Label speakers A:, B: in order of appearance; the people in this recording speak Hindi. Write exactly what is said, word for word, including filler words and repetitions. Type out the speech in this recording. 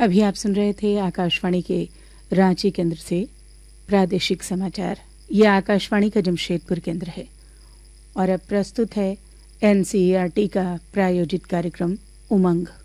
A: अभी आप सुन रहे थे आकाशवाणी के रांची केंद्र से प्रादेशिक समाचार। यह आकाशवाणी का जमशेदपुर केंद्र है और अब प्रस्तुत है एनसीईआरटी का प्रायोजित कार्यक्रम उमंग।